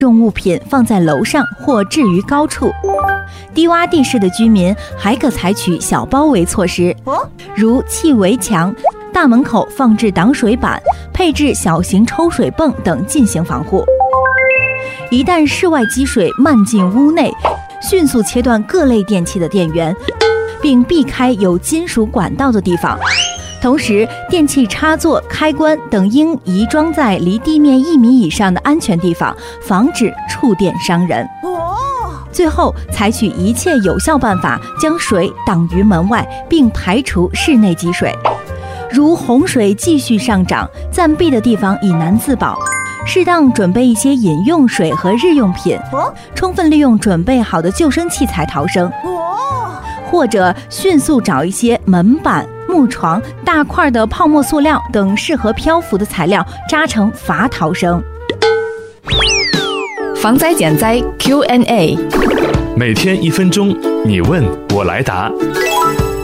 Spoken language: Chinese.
重物品放在楼上或置于高处。低洼地势的居民还可采取小包围措施，如砌围墙、大门口放置挡水板、配置小型抽水泵等进行防护。一旦室外积水漫进屋内，迅速切断各类电器的电源，并避开有金属管道的地方。同时，电器插座、开关等应移装在离地面1米以上的安全地方，防止触电伤人。最后，采取一切有效办法，将水挡于门外，并排除室内积水。如洪水继续上涨，暂避的地方以难自保。适当准备一些饮用水和日用品，充分利用准备好的救生器材逃生。或者迅速找一些门板、木床、大块的泡沫塑料等适合漂浮的材料扎成筏逃生。 防灾减灾 Q&A， 每天1分钟，你问我来答。